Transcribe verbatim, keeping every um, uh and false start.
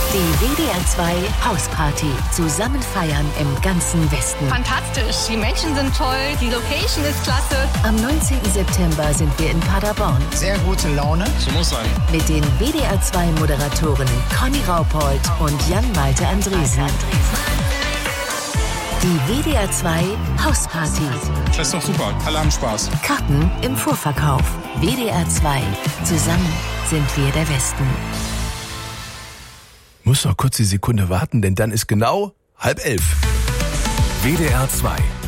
Die W D R zwei Hausparty. Zusammen feiern im ganzen Westen. Fantastisch. Die Menschen sind toll. Die Location ist klasse. Am neunzehnten September sind wir in Paderborn. Sehr gute Laune. So muss sein. Mit den W D R zwei Moderatorinnen Conny Raupold und Jan-Malte Andresen. Die W D R zwei Hausparty. Das ist doch super. Alle haben Spaß. Karten im Vorverkauf. W D R zwei. Zusammen sind wir der Westen. Muss noch kurz die Sekunde warten, denn dann ist genau halb elf. W D R zwei